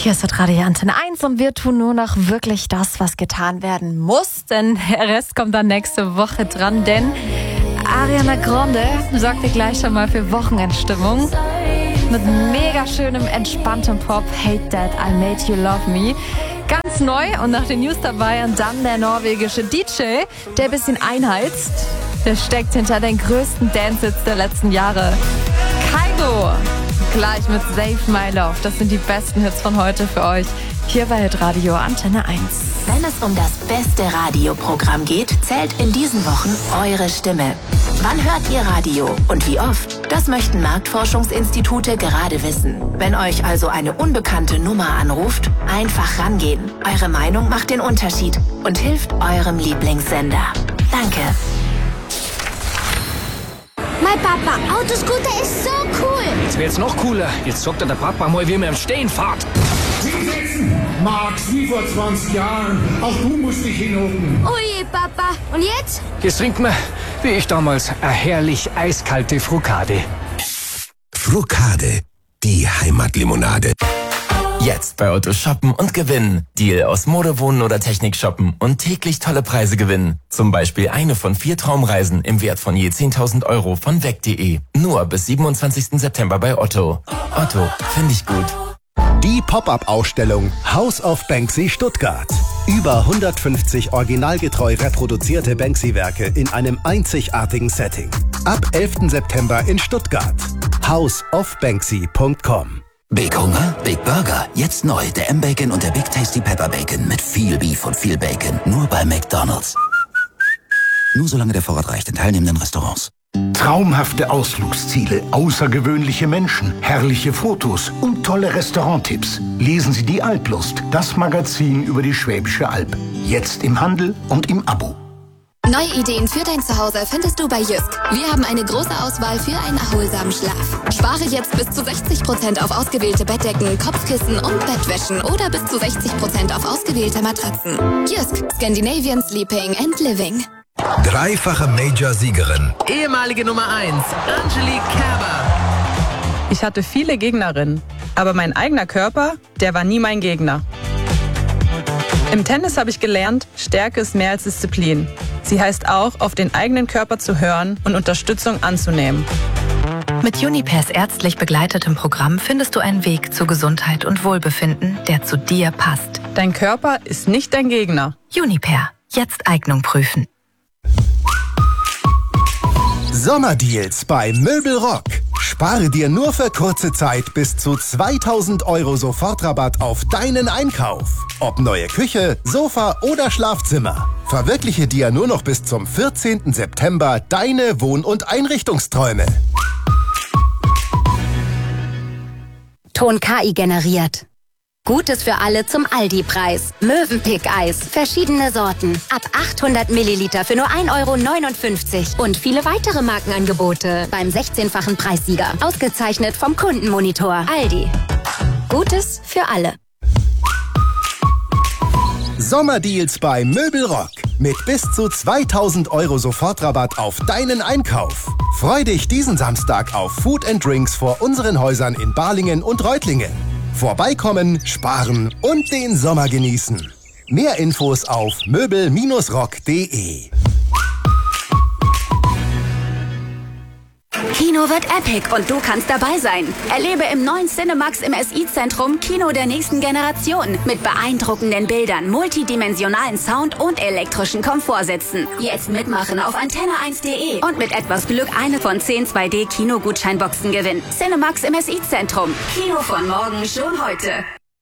Hier ist das Radio Antenne 1 und wir tun nur noch wirklich das, was getan werden muss, denn der Rest kommt dann nächste Woche dran, denn Ariana Grande sorgt dir gleich schon mal für Wochenendstimmung mit mega schönem, entspanntem Pop, Hate That, I Made You Love Me. Ganz neu und nach den News dabei und dann der norwegische DJ, der ein bisschen einheizt. Der steckt hinter den größten Dance-Hits der letzten Jahre. Kygo, gleich mit Save My Love. Das sind die besten Hits von heute für euch. Hier bei Hitradio Antenne 1. Wenn es um das beste Radioprogramm geht, zählt in diesen Wochen eure Stimme. Wann hört ihr Radio und wie oft? Das möchten Marktforschungsinstitute gerade wissen. Wenn euch also eine unbekannte Nummer anruft, einfach rangehen. Eure Meinung macht den Unterschied und hilft eurem Lieblingssender. Danke. Mein Papa, Autoscooter ist so cool. Das wird jetzt noch cooler. Jetzt sagt der Papa mal, wie man am Stehen fährt. Sie setzen, Max, wie vor 20 Jahren. Auch du musst dich hinhocken. Oh je, Papa. Und jetzt? Jetzt trinkt man, wie ich damals, eine herrlich eiskalte Frukade. Frukade, die Heimatlimonade. Jetzt bei Otto shoppen und gewinnen. Deal aus Mode, Wohnen oder Technik shoppen und täglich tolle Preise gewinnen. Zum Beispiel eine von 4 Traumreisen im Wert von je 10.000 Euro von weg.de. Nur bis 27. September bei Otto. Otto, finde ich gut. Die Pop-up-Ausstellung House of Banksy Stuttgart. Über 150 originalgetreu reproduzierte Banksy-Werke in einem einzigartigen Setting. Ab 11. September in Stuttgart. houseofbanksy.com. Big Hunger, Big Burger. Jetzt neu der M-Bacon und der Big Tasty Pepper Bacon mit viel Beef und viel Bacon. Nur bei McDonald's. Nur solange der Vorrat reicht in teilnehmenden Restaurants. Traumhafte Ausflugsziele, außergewöhnliche Menschen, herrliche Fotos und tolle Restauranttipps. Lesen Sie die Alplust, das Magazin über die Schwäbische Alb. Jetzt im Handel und im Abo. Neue Ideen für dein Zuhause findest du bei Jysk. Wir haben eine große Auswahl für einen erholsamen Schlaf. Spare jetzt bis zu 60% auf ausgewählte Bettdecken, Kopfkissen und Bettwäschen oder bis zu 60% auf ausgewählte Matratzen. Jysk, Scandinavian Sleeping and Living. Dreifache Major-Siegerin. Ehemalige Nummer 1, Angelique Kerber. Ich hatte viele Gegnerinnen, aber mein eigener Körper, der war nie mein Gegner. Im Tennis habe ich gelernt, Stärke ist mehr als Disziplin. Sie heißt auch, auf den eigenen Körper zu hören und Unterstützung anzunehmen. Mit Unipairs ärztlich begleitetem Programm findest du einen Weg zu Gesundheit und Wohlbefinden, der zu dir passt. Dein Körper ist nicht dein Gegner. Unipair. Jetzt Eignung prüfen. Sommerdeals bei Möbelrock. Spare dir nur für kurze Zeit bis zu 2.000 Euro Sofortrabatt auf deinen Einkauf. Ob neue Küche, Sofa oder Schlafzimmer. Verwirkliche dir nur noch bis zum 14. September deine Wohn- und Einrichtungsträume. Ton KI generiert. Gutes für alle zum Aldi-Preis. Mövenpick-Eis. Verschiedene Sorten. Ab 800 Milliliter für nur 1,59 € Und viele weitere Markenangebote beim 16-fachen Preissieger. Ausgezeichnet vom Kundenmonitor. Aldi. Gutes für alle. Sommerdeals bei Möbelrock. Mit bis zu 2.000 Euro Sofortrabatt auf deinen Einkauf. Freu dich diesen Samstag auf Food & Drinks vor unseren Häusern in Balingen und Reutlingen. Vorbeikommen, sparen und den Sommer genießen. Mehr Infos auf möbel-rock.de. Kino wird epic und du kannst dabei sein. Erlebe im neuen Cinemax im SI-Zentrum Kino der nächsten Generation. Mit beeindruckenden Bildern, multidimensionalen Sound und elektrischen Komfortsitzen. Jetzt mitmachen auf antenne1.de und mit etwas Glück eine von 10 2D-Kino-Gutscheinboxen gewinnen. Cinemax im SI-Zentrum. Kino von morgen schon heute.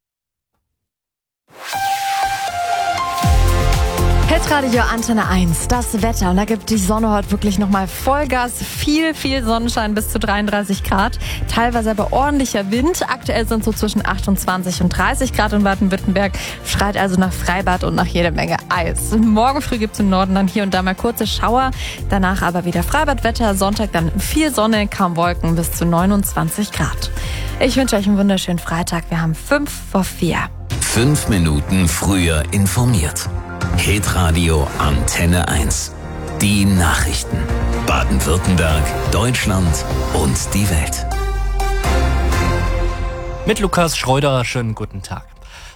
Hitradio Antenne 1, das Wetter. Und da gibt die Sonne heute wirklich nochmal Vollgas. Viel Sonnenschein bis zu 33 Grad. Teilweise aber ordentlicher Wind. Aktuell sind so zwischen 28 und 30 Grad in Baden-Württemberg. Schreit also nach Freibad und nach jede Menge Eis. Morgen früh gibt es im Norden dann hier und da mal kurze Schauer. Danach aber wieder Freibadwetter. Sonntag dann viel Sonne, kaum Wolken bis zu 29 Grad. Ich wünsche euch einen wunderschönen Freitag. Wir haben 5:04. 5 Minuten früher informiert. Hitradio Antenne 1. Die Nachrichten. Baden-Württemberg, Deutschland und die Welt. Mit Lukas Schreuder, schönen guten Tag.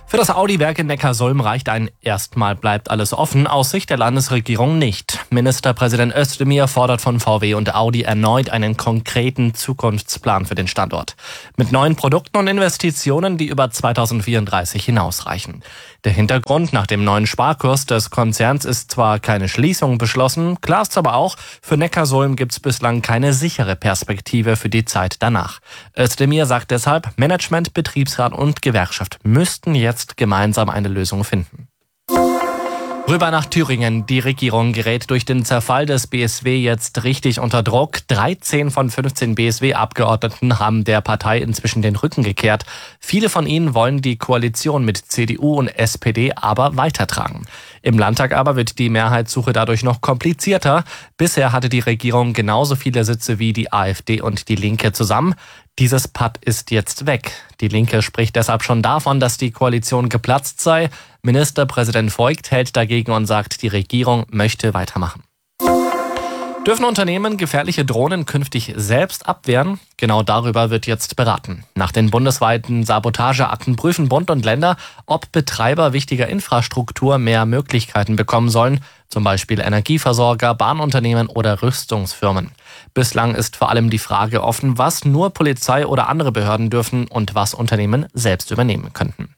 Für das Audi-Werk in Neckarsulm reicht ein "Erstmal bleibt alles offen" aus Sicht der Landesregierung nicht. Ministerpräsident Özdemir fordert von VW und Audi erneut einen konkreten Zukunftsplan für den Standort. Mit neuen Produkten und Investitionen, die über 2034 hinausreichen. Der Hintergrund: nach dem neuen Sparkurs des Konzerns ist zwar keine Schließung beschlossen, klar ist aber auch, für Neckarsulm gibt es bislang keine sichere Perspektive für die Zeit danach. Özdemir sagt deshalb, Management, Betriebsrat und Gewerkschaft müssten jetzt gemeinsam eine Lösung finden. Rüber nach Thüringen. Die Regierung gerät durch den Zerfall des BSW jetzt richtig unter Druck. 13 von 15 BSW-Abgeordneten haben der Partei inzwischen den Rücken gekehrt. Viele von ihnen wollen die Koalition mit CDU und SPD aber weitertragen. Im Landtag aber wird die Mehrheitssuche dadurch noch komplizierter. Bisher hatte die Regierung genauso viele Sitze wie die AfD und die Linke zusammen. Dieses Patt ist jetzt weg. Die Linke spricht deshalb schon davon, dass die Koalition geplatzt sei. Ministerpräsident Voigt hält dagegen und sagt, die Regierung möchte weitermachen. Dürfen Unternehmen gefährliche Drohnen künftig selbst abwehren? Genau darüber wird jetzt beraten. Nach den bundesweiten Sabotageakten prüfen Bund und Länder, ob Betreiber wichtiger Infrastruktur mehr Möglichkeiten bekommen sollen, zum Beispiel Energieversorger, Bahnunternehmen oder Rüstungsfirmen. Bislang ist vor allem die Frage offen, was nur Polizei oder andere Behörden dürfen und was Unternehmen selbst übernehmen könnten.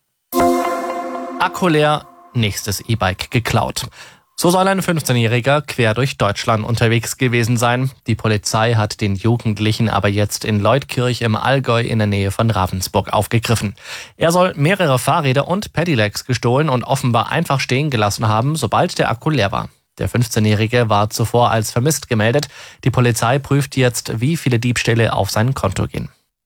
Akku leer, nächstes E-Bike geklaut. So soll ein 15-Jähriger quer durch Deutschland unterwegs gewesen sein. Die Polizei hat den Jugendlichen aber jetzt in Leutkirch im Allgäu in der Nähe von Ravensburg aufgegriffen. Er soll mehrere Fahrräder und Pedelecs gestohlen und offenbar einfach stehen gelassen haben, sobald der Akku leer war. Der 15-Jährige war zuvor als vermisst gemeldet. Die Polizei prüft jetzt, wie viele Diebstähle auf sein Konto gehen.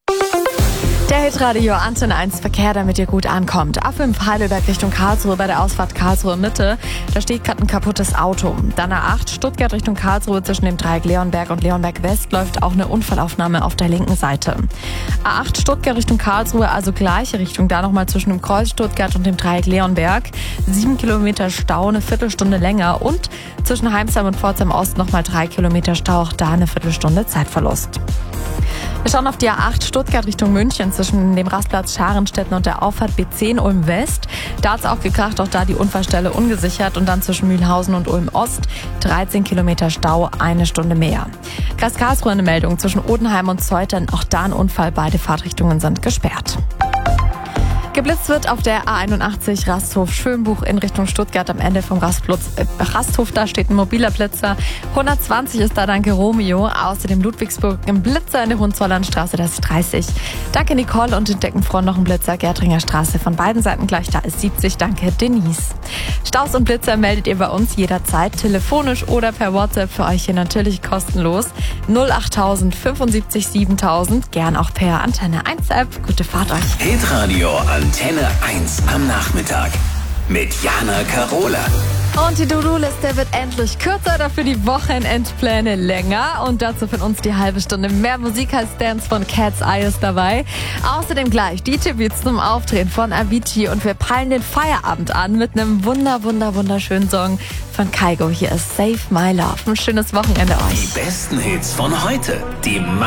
Der Hitradio Antenne 1 Verkehr, damit ihr gut ankommt. A5 Heidelberg Richtung Karlsruhe bei der Ausfahrt Karlsruhe Mitte. Da steht gerade ein kaputtes Auto. Dann A8 Stuttgart Richtung Karlsruhe zwischen dem Dreieck Leonberg und Leonberg West läuft auch eine Unfallaufnahme auf der linken Seite. A8 Stuttgart Richtung Karlsruhe, also gleiche Richtung, da nochmal zwischen dem Kreuz Stuttgart und dem Dreieck Leonberg. 7 Kilometer Stau, eine Viertelstunde länger. Und zwischen Heimsheim und Pforzheim Ost nochmal 3 Kilometer Stau, auch da eine Viertelstunde Zeitverlust. Wir schauen auf die A8 Stuttgart Richtung München zwischen dem Rastplatz Scharenstetten und der Auffahrt B10 Ulm West. Da hat es auch gekracht, auch da die Unfallstelle ungesichert. Und dann zwischen Mühlhausen und Ulm Ost 13 Kilometer Stau, eine Stunde mehr. Kreis Karlsruhe eine Meldung zwischen Odenheim und Zeuthen. Auch da ein Unfall, beide Fahrtrichtungen sind gesperrt. Geblitzt wird auf der A81 Rasthof-Schönbuch in Richtung Stuttgart am Ende vom Rasthof. Da steht ein mobiler Blitzer. 120 ist da danke Romeo. Außerdem Ludwigsburg ein Blitzer in der Hohenzollernstraße, das ist 30. Danke Nicole und in Deckenfrohn noch ein Blitzer. Gärtringer Straße von beiden Seiten gleich, da ist 70. Danke Denise. Staus und Blitzer meldet ihr bei uns jederzeit, telefonisch oder per WhatsApp, für euch hier natürlich kostenlos. 08000 75 7000, gern auch per Antenne 1 App. Gute Fahrt euch. Hitradio Antenne 1 am Nachmittag mit Jana Karola. Und die To-Do-Liste wird endlich kürzer, dafür die Wochenendpläne länger. Und dazu von uns die halbe Stunde mehr Musik als Dance von Cat's Eye ist dabei. Außerdem gleich die Tributes zum Auftreten von Avicii. Und wir peilen den Feierabend an mit einem wunderschönen Song von Kygo. Hier ist Save My Love. Ein schönes Wochenende euch. Die besten Hits von heute. Die